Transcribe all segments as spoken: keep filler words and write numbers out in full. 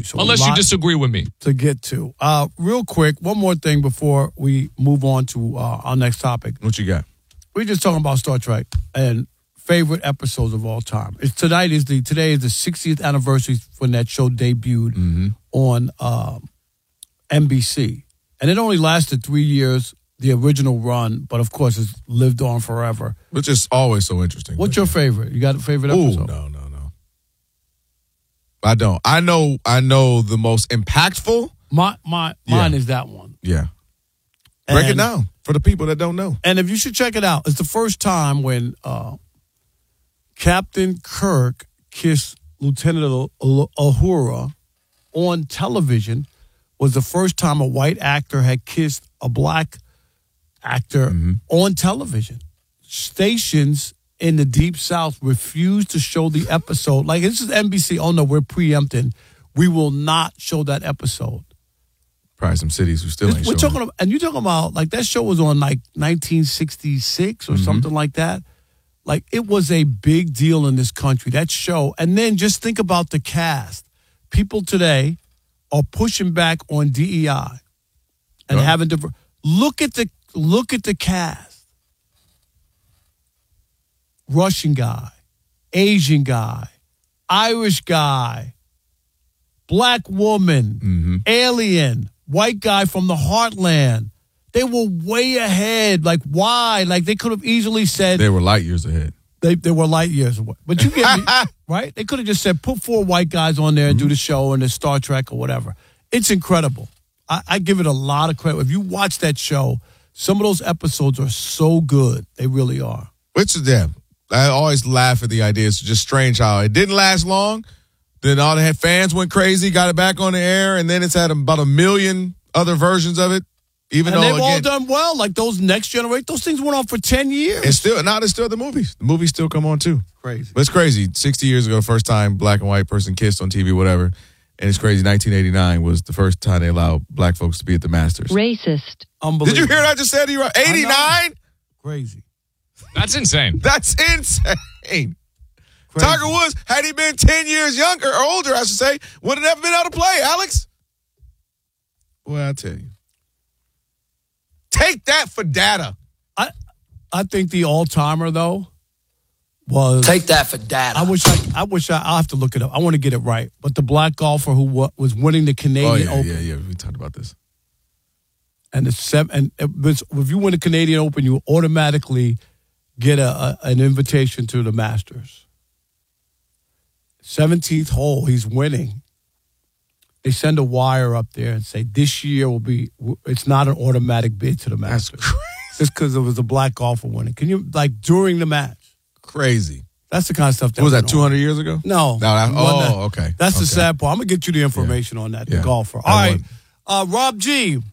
you. So Unless you disagree with me. To get to. Uh, real quick, one more thing before we move on to uh, our next topic. What you got? We're just talking about Star Trek and favorite episodes of all time. It's, tonight is the today is the sixtieth anniversary when that show debuted mm-hmm. on um, N B C. And it only lasted three years, the original run, but of course it's lived on forever. Which is always so interesting. What's your favorite? You got a favorite Ooh, episode? no, no, no. I don't. I know I know the most impactful. My, my, Yeah. mine is that one. Yeah. Break it And- down for the people that don't know. And if you should check it out, it's the first time when uh, Captain Kirk kissed Lieutenant Uhura on television. Was the first time a white actor had kissed a black actor mm-hmm. on television. Stations in the Deep South refused to show the episode. Like, this is N B C. Oh, no, we're preempting. We will not show that episode. Probably some cities who still ain't We're showing talking about, and you're talking about, like, that show was on, like, nineteen sixty-six or mm-hmm. something like that. Like, it was a big deal in this country, that show. And then just think about the cast. People today are pushing back on D E I and Right. having to look at the look at the cast. Russian guy, Asian guy, Irish guy, black woman, mm-hmm. alien, white guy from the heartland. They were way ahead. Like, why? Like, they could have easily said They were light years ahead. they they were light years away. But you get me, right? They could have just said, put four white guys on there and Mm-hmm. do the show and the Star Trek or whatever. It's incredible. I, I give it a lot of credit. If you watch that show, some of those episodes are so good. They really are. Which is them. I always laugh at the idea. It's just strange how it didn't last long. Then all the fans went crazy, got it back on the air, and then it's had about a million other versions of it. Even And though they've all again, done well. Like those next generation, those things went on for ten years. it's still now. There's still the movies. The movies still come on too. Crazy. But it's crazy. Sixty years ago, first time black and white person kissed on T V, whatever. And it's crazy. nineteen eighty-nine was the first time they allowed black folks to be at the Masters. Racist. Unbelievable. Did you hear what I just said to you? eighty-nine? Crazy. That's insane. That's insane. Crazy. Tiger Woods, had he been ten years younger or older, I should say, would have never been able to play, Alex. Well, I tell you. Take that for data. I I think the all timer though was Take that for data. I wish I I wish I I'll have to look it up. I want to get it right. But the black golfer who wa- was winning the Canadian Oh, yeah, Open yeah, yeah. We talked about this. and the seven and it was, if you win the Canadian Open, you automatically get a, a an invitation to the Masters. seventeenth hole, he's winning. They send a wire up there and say this year will be. It's not an automatic bid to the That's Masters. crazy. Just because it was a black golfer winning. Can you like during the match? Crazy. That's the kind of stuff that What was that, went two on. hundred years ago? No. No, that- It wasn't oh, that. okay. That's the Okay. sad part. I'm going to get you the information on that, the Yeah. golfer. All I right. would. Uh, Rob G.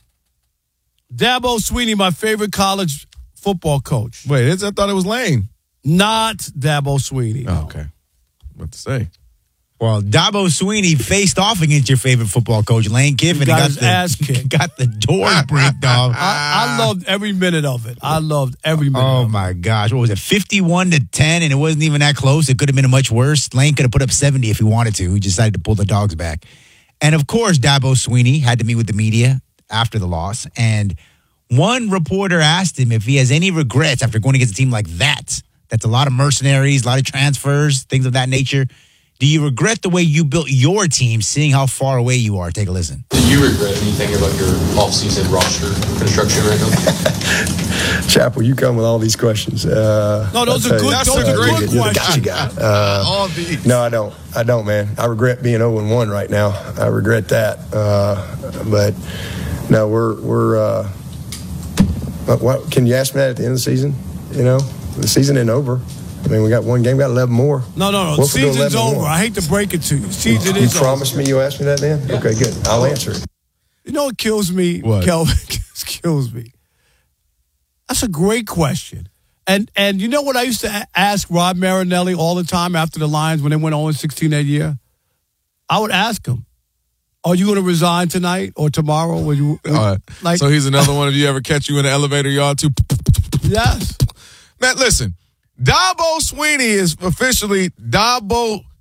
Dabo Sweeney, my favorite college football coach. Wait, it's, I thought it was Lane. Not Dabo Sweeney. Oh, no. okay. What to say? Well, Dabo Sweeney faced off against your favorite football coach, Lane Kiffin. He got and his the, ass kicked. Got the door bricked off. I, I loved every minute of it. I loved every minute Oh, of it. my gosh. What was it, fifty-one to ten, and it wasn't even that close? It could have been much worse. Lane could have put up seventy if he wanted to. He decided to pull the dogs back. And, of course, Dabo Sweeney had to meet with the media after the loss. And one reporter asked him if he has any regrets after going against a team like that. That's a lot of mercenaries, a lot of transfers, things of that nature. Do you regret the way you built your team, seeing how far away you are? Take a listen. Do you regret anything about your offseason roster construction right now? Chapel, you come with all these questions. Uh, No, those I'll are tell good- you, those uh, are good you're the questions. gotcha guy. Uh, All these. no, I don't. I don't, man. I regret being oh and one right now. I regret that. Uh, but no, we're we're. Uh, what, what, can you ask me that at the end of the season? You know, the season ain't over. I mean, we got one game, we got eleven more. No, no, no. What if we do Season's eleven over. more? I hate to break it to you. Season You is over. promised me you asked me that then? Okay, good. I'll answer it. You know what kills me, What? Kelvin? kills me. That's a great question. And and you know what I used to a- ask Rod Marinelli all the time after the Lions when they went oh and sixteen that year? I would ask him, are you going to resign tonight or tomorrow? Will you, All right. like, so he's another one of you ever catch you in the elevator yard too? yes. Man, listen. Dabo Sweeney is officially Dabo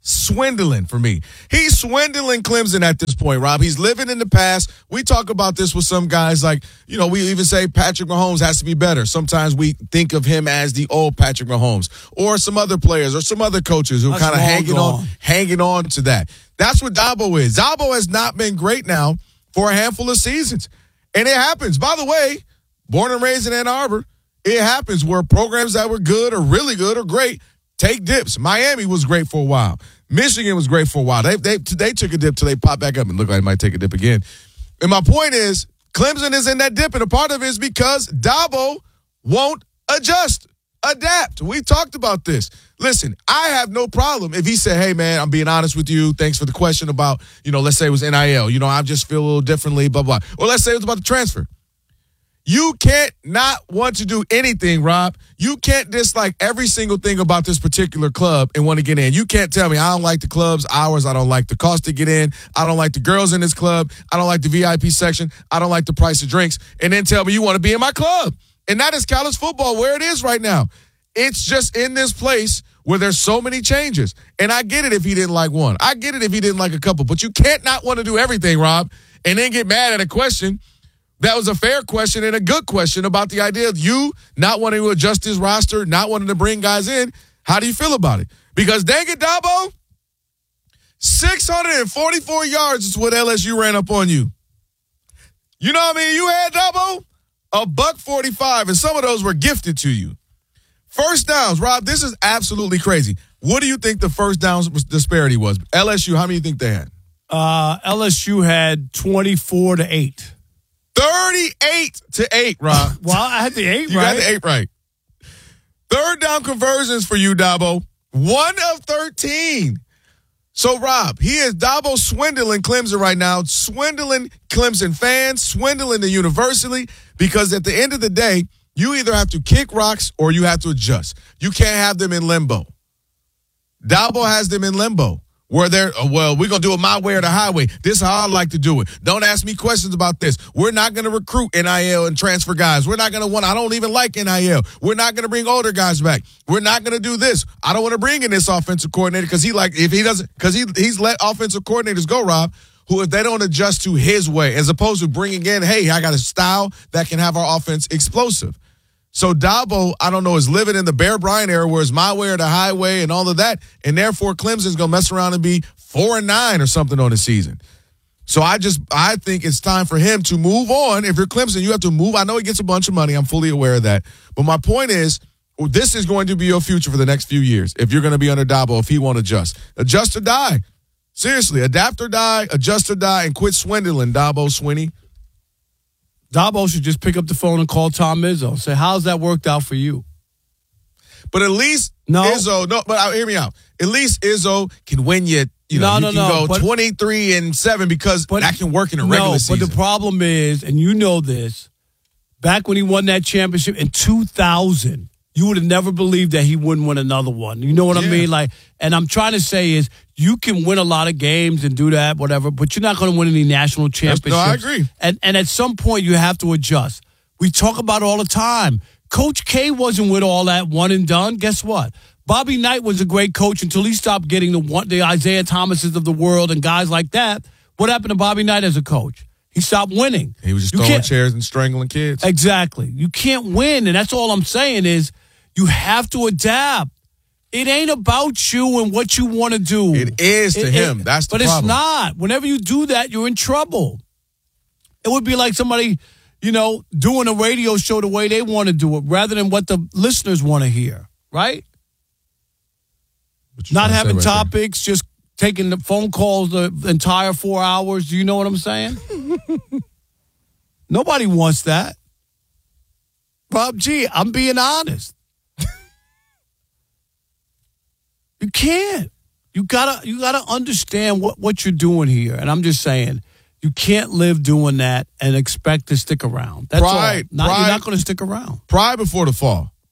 swindling for me. He's swindling Clemson at this point, Rob. He's living in the past. We talk about this with some guys like, you know, we even say Patrick Mahomes has to be better. Sometimes we think of him as the old Patrick Mahomes, or some other players or some other coaches who kind of hanging gone. on, hanging on to that. That's what Dabo is. Dabo has not been great now for a handful of seasons. And it happens. By the way, born and raised in Ann Arbor, it happens where programs that were good or really good or great take dips. Miami was great for a while. Michigan was great for a while. They they they took a dip till they popped back up and look like they might take a dip again. And my point is, Clemson is in that dip, and a part of it is because Dabo won't adjust, adapt. We talked about this. Listen, I have no problem if he said, hey, man, I'm being honest with you. Thanks for the question about, you know, let's say it was N I L. You know, I just feel a little differently, blah, blah. Or let's say it was about the transfer. You can't not want to do anything, Rob. You can't dislike every single thing about this particular club and want to get in. You can't tell me I don't like the club's hours. I don't like the cost to get in. I don't like the girls in this club. I don't like the V I P section. I don't like the price of drinks. And then tell me you want to be in my club. And that is college football where it is right now. It's just in this place where there's so many changes. And I get it if he didn't like one. I get it if he didn't like a couple. But you can't not want to do everything, Rob, and then get mad at a question that was a fair question and a good question about the idea of you not wanting to adjust his roster, not wanting to bring guys in. How do you feel about it? Because dang it, Dabo, six hundred forty-four yards is what L S U ran up on you. You know what I mean? You had, Dabo, a buck forty-five, and some of those were gifted to you. First downs, Rob, this is absolutely crazy. What do you think the first downs disparity was? L S U, how many do you think they had? Uh, L S U had twenty-four to eight. thirty-eight to eight, Rob. Well, I had the eight you right. got the eight right. Third down conversions for you, Dabo. One of thirteen. So, Rob, he is Dabo swindling Clemson right now, swindling Clemson fans, swindling the university, because at the end of the day, you either have to kick rocks or you have to adjust. You can't have them in limbo. Dabo has them in limbo. Where they're, oh, well, we're going to do it my way or the highway. This is how I like to do it. Don't ask me questions about this. We're not going to recruit N I L and transfer guys. We're not going to want, I don't even like N I L. We're not going to bring older guys back. We're not going to do this. I don't want to bring in this offensive coordinator because he like, if he doesn't, because he, he's let offensive coordinators go, Rob, who if they don't adjust to his way, as opposed to bringing in, hey, I got a style that can have our offense explosive. So Dabo, I don't know, is living in the Bear Bryant era where it's my way or the highway and all of that, and therefore Clemson's going to mess around and be four and nine or something on the season. So I just, I think it's time for him to move on. If you're Clemson, you have to move. I know he gets a bunch of money. I'm fully aware of that. But my point is, this is going to be your future for the next few years if you're going to be under Dabo, if he won't adjust. Adjust or die. Seriously, adapt or die, adjust or die, and quit swindling, Dabo Swinney. Dabo should just pick up the phone and call Tom Izzo and say, how's that worked out for you? But at least no. Izzo, no, but uh, hear me out. At least Izzo can win you, you know, no, you no, can no, go but, twenty-three and seven because but, that can work in a regular no, season. But the problem is, and you know this, back when he won that championship in two thousand, you would have never believed that he wouldn't win another one. You know what yeah. I mean? Like, and I'm trying to say is, you can win a lot of games and do that, whatever, but you're not going to win any national championships. No, I agree. And and at some point, you have to adjust. We talk about it all the time. Coach K wasn't with all that one and done. Guess what? Bobby Knight was a great coach until he stopped getting the one, the Isaiah Thomases of the world and guys like that. What happened to Bobby Knight as a coach? He stopped winning. He was just you throwing can't, chairs and strangling kids. Exactly. You can't win, and that's all I'm saying is you have to adapt. It ain't about you and what you want to do. It is to it, him. It, That's the but problem. But it's not. Whenever you do that, you're in trouble. It would be like somebody, you know, doing a radio show the way they want to do it rather than what the listeners want to hear, right? Not having right topics, there? Just taking the phone calls the entire four hours. Do you know what I'm saying? Nobody wants that. Rob G, I'm being honest. You can't. You gotta you gotta understand what, what you're doing here. And I'm just saying, you can't live doing that and expect to stick around. That's pride, all. Not, pride, you're not gonna stick around. Pride before the fall.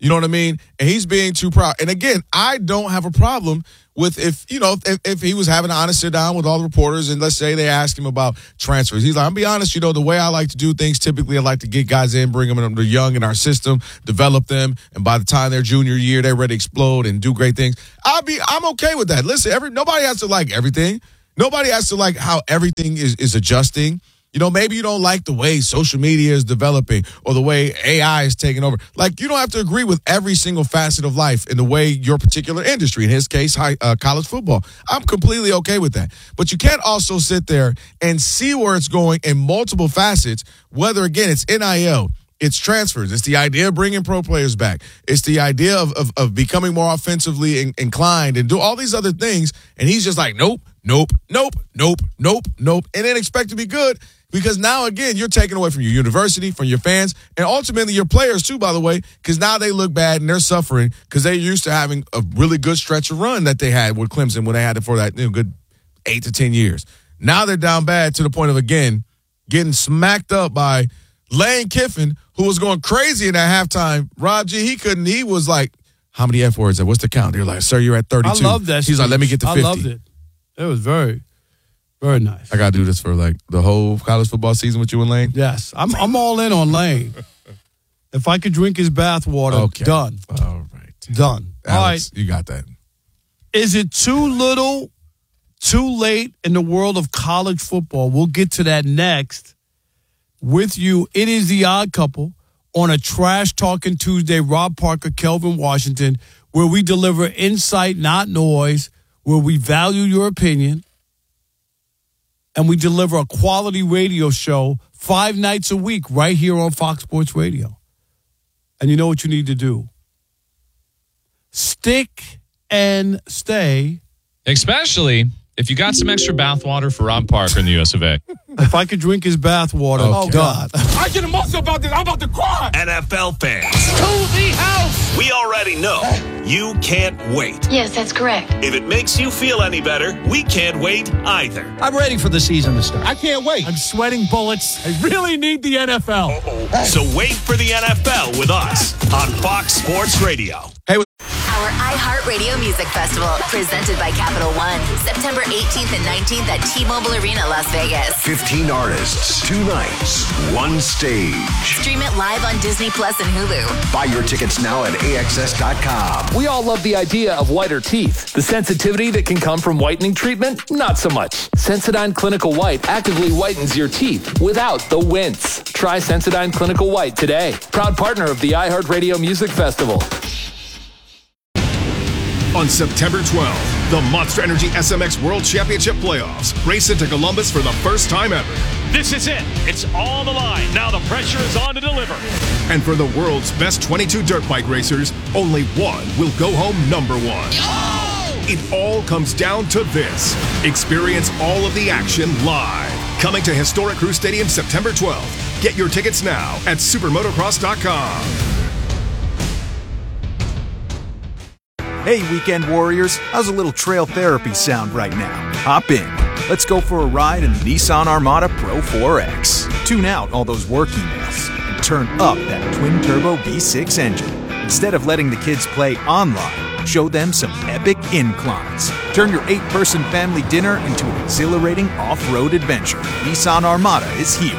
You know what I mean? And he's being too proud. And again, I don't have a problem with if, you know, if, if he was having an honest sit down with all the reporters and let's say they ask him about transfers. He's like, I'll be honest, you know, the way I like to do things, typically I like to get guys in, bring them in, they're young in our system, develop them, and by the time they're junior year, they're ready to explode and do great things. I'll be, I'm okay with that. Listen, every nobody has to like everything. Nobody has to like how everything is, is adjusting. You know, maybe you don't like the way social media is developing or the way A I is taking over. Like, you don't have to agree with every single facet of life in the way your particular industry, in his case, high, uh, college football. I'm completely okay with that. But you can't also sit there and see where it's going in multiple facets, whether, again, it's N I L, it's transfers, it's the idea of bringing pro players back, it's the idea of, of, of becoming more offensively in, inclined and do all these other things. And he's just like, nope, nope, nope, nope, nope, nope, and then expect to be good. Because now, again, you're taking away from your university, from your fans, and ultimately your players, too, by the way, because now they look bad and they're suffering because they're used to having a really good stretch of run that they had with Clemson when they had it for that you know, good eight to ten years. Now they're down bad to the point of, again, getting smacked up by Lane Kiffin, who was going crazy in that halftime. Rob G, he couldn't, he was like, how many F words? What's the count? They're like, sir, you're at thirty-two. I love that. He's like, let me get to fifty. I loved it. It was very... Very nice. I got to do this for, like, the whole college football season with you and Lane? Yes. I'm I'm all in on Lane. If I could drink his bathwater, okay. done. All right. Done. Alex, all right. You got that. Is it too little, too late in the world of college football? We'll get to that next with you. It is The Odd Couple on a Trash Talking Tuesday. Rob Parker, Kelvin Washington, where we deliver insight, not noise, where we value your opinion. And we deliver a quality radio show five nights a week right here on Fox Sports Radio. And you know what you need to do? Stick and stay. Especially if you got some extra bathwater for Rob Parker in the U S of A. If I could drink his bathwater, Okay. oh, God. I get emotional about this. I'm about to cry. N F L fans, To the house. we already know you can't wait. Yes, that's correct. If it makes you feel any better, we can't wait either. I'm ready for the season to start. I can't wait. I'm sweating bullets. I really need the N F L. So wait for the N F L with us on Fox Sports Radio. Our iHeartRadio Music Festival, presented by Capital One, September eighteenth and nineteenth at T-Mobile Arena, Las Vegas. fifteen artists, two nights, one stage. Stream it live on Disney Plus and Hulu. Buy your tickets now at A X S dot com. We all love the idea of whiter teeth. The sensitivity that can come from whitening treatment, not so much. Sensodyne Clinical White actively whitens your teeth without the wince. Try Sensodyne Clinical White today. Proud partner of the iHeartRadio Music Festival. On September twelfth, the Monster Energy S M X World Championship Playoffs race into Columbus for the first time ever. This is it. It's on the line. Now the pressure is on to deliver. And for the world's best twenty-two dirt bike racers, only one will go home number one. Oh! It all comes down to this. Experience all of the action live. Coming to historic Crew Stadium September twelfth. Get your tickets now at supermotocross dot com. Hey, weekend warriors, how's a little trail therapy sound right now? Hop in. Let's go for a ride in the Nissan Armada Pro four X. Tune out all those work emails and turn up that twin-turbo V six engine. Instead of letting the kids play online, show them some epic inclines. Turn your eight-person family dinner into an exhilarating off-road adventure. Nissan Armada is here.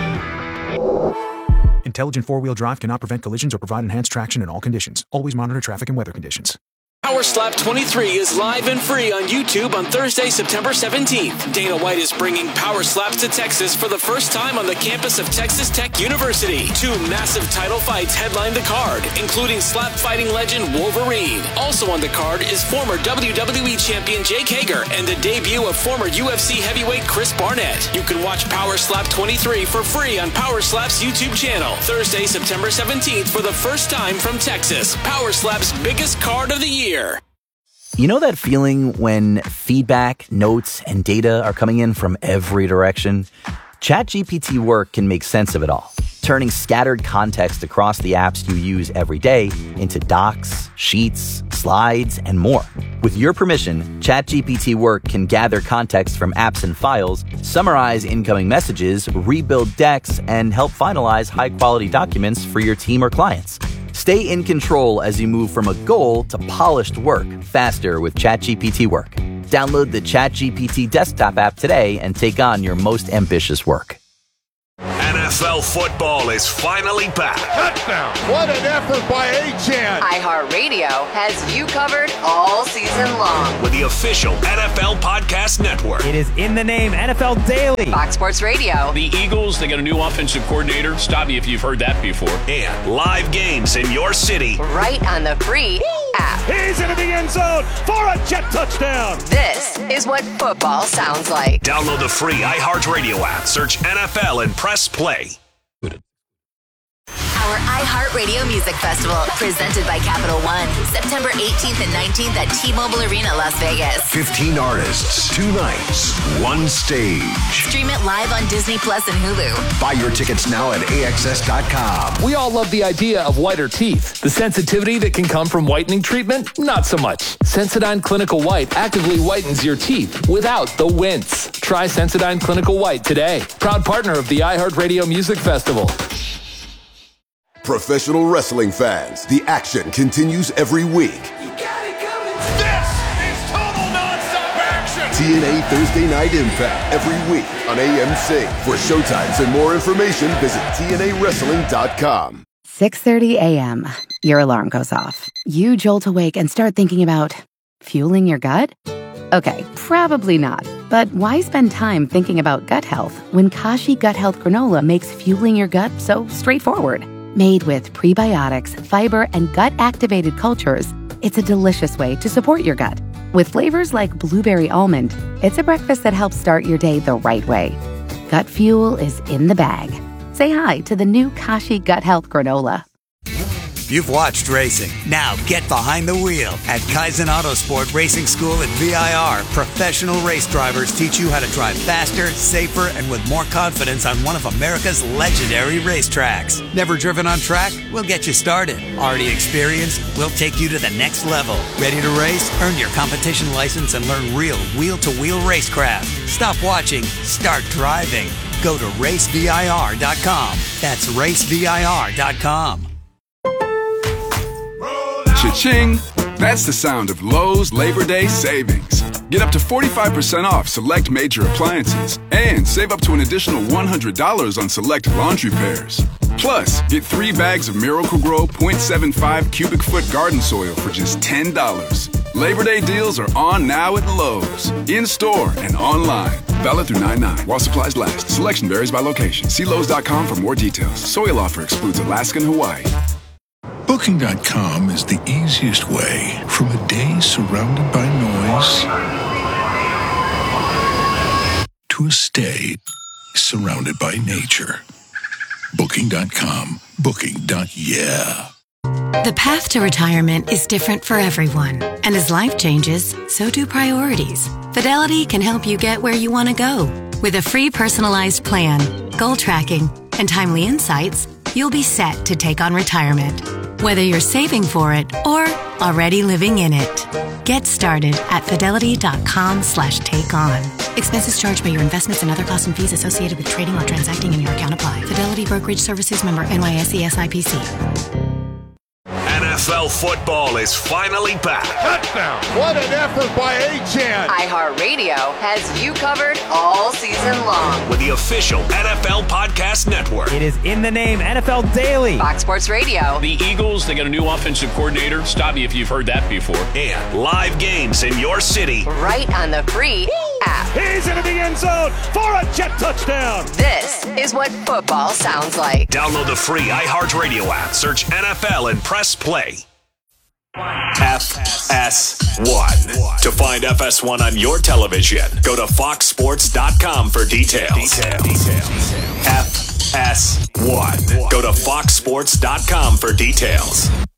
Intelligent four-wheel drive cannot prevent collisions or provide enhanced traction in all conditions. Always monitor traffic and weather conditions. Power Slap twenty-three is live and free on YouTube on Thursday, September seventeenth. Dana White is bringing Power Slaps to Texas for the first time on the campus of Texas Tech University. Two massive title fights headline the card, including slap fighting legend Wolverine. Also on the card is former W W E champion Jake Hager and the debut of former U F C heavyweight Chris Barnett. You can watch Power Slap twenty-three for free on Power Slap's YouTube channel. Thursday, September seventeenth for the first time from Texas. Power Slap's biggest card of the year. You know that feeling when feedback, notes, and data are coming in from every direction? ChatGPT Work can make sense of it all, turning scattered context across the apps you use every day into docs, sheets, slides, and more. With your permission, ChatGPT Work can gather context from apps and files, summarize incoming messages, rebuild decks, and help finalize high-quality documents for your team or clients. Stay in control as you move from a goal to polished work faster with ChatGPT Work. Download the ChatGPT desktop app today and take on your most ambitious work. N F L football is finally back. Touchdown. What an effort by Achane. iHeartRadio has you covered all season long. With the official N F L Podcast Network. It is in the name N F L Daily. Fox Sports Radio. The Eagles, they got a new offensive coordinator. Stop me if you've heard that before. And live games in your city. Right on the free app. He's into the end zone for a jet touchdown. This is what football sounds like. Download the free iHeartRadio app. Search N F L and press play. Our iHeartRadio Music Festival, presented by Capital One, September eighteenth and nineteenth at T-Mobile Arena, Las Vegas. fifteen artists, two nights, one stage. Stream it live on Disney Plus and Hulu. Buy your tickets now at A X S dot com. We all love the idea of whiter teeth. The sensitivity that can come from whitening treatment, not so much. Sensodyne Clinical White actively whitens your teeth without the wince. Try Sensodyne Clinical White today. Proud partner of the iHeartRadio Music Festival. Professional wrestling fans, the action continues every week. You got it coming. This is total nonstop action. T N A Thursday Night Impact every week on A M C. For showtimes and more information, visit T N A wrestling dot com. six thirty a.m. Your alarm goes off. You jolt awake and start thinking about fueling your gut? Okay, probably not. But why spend time thinking about gut health when Kashi Gut Health Granola makes fueling your gut so straightforward? Made with prebiotics, fiber, and gut-activated cultures, it's a delicious way to support your gut. With flavors like blueberry almond, it's a breakfast that helps start your day the right way. Gut fuel is in the bag. Say hi to the new Kashi Gut Health Granola. You've watched racing. Now get behind the wheel. At Kaizen Autosport Racing School at V I R, professional race drivers teach you how to drive faster, safer, and with more confidence on one of America's legendary racetracks. Never driven on track? We'll get you started. Already experienced? We'll take you to the next level. Ready to race? Earn your competition license and learn real wheel-to-wheel racecraft. Stop watching. Start driving. Go to race V I R dot com. That's race V I R dot com. Cha-ching! That's the sound of Lowe's Labor Day savings. Get up to forty-five percent off select major appliances and save up to an additional one hundred dollars on select laundry pairs. Plus, get three bags of Miracle-Gro point seven five cubic foot garden soil for just ten dollars. Labor Day deals are on now at Lowe's, in-store and online. Valid through nine nine while supplies last. Selection varies by location. See Lowe's dot com for more details. Soil offer excludes Alaska and Hawaii. Booking dot com is the easiest way from a day surrounded by noise to a stay surrounded by nature. Booking dot com. Booking. Yeah. The path to retirement is different for everyone. And as life changes, so do priorities. Fidelity can help you get where you want to go. With a free personalized plan, goal tracking, and timely insights, you'll be set to take on retirement. Whether you're saving for it or already living in it. Get started at fidelity dot com slash take on. Expenses charged by your investments and other costs and fees associated with trading or transacting in your account apply. Fidelity Brokerage Services member N Y S E S I P C. N F L football is finally back. Touchdown. What an effort by Achane. iHeartRadio has you covered all season long. With the official N F L Podcast Network. It is in the name N F L Daily. Fox Sports Radio. The Eagles, they got a new offensive coordinator. Stop me if you've heard that before. And live games in your city. Right on the free app. He's into the end zone for a jet touchdown. This is what football sounds like. Download the free iHeartRadio app. Search N F L and press play. F S one. To find F S one on your television, go to fox sports dot com for details. Details. F S one. Go to fox sports dot com for details.